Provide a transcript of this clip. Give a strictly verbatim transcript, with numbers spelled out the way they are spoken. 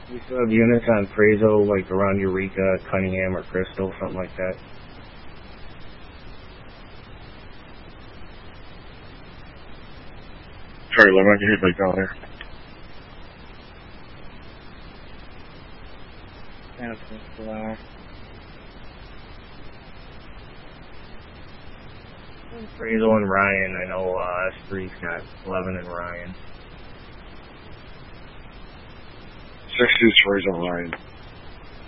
We still have units on Frazo, like around Eureka, Cunningham, or Crystal, something like that. Sorry, eleven, I can hit like down there. That's wow. Frazo and Ryan, I know uh, S three's got eleven and Ryan. six is Frazo and Ryan.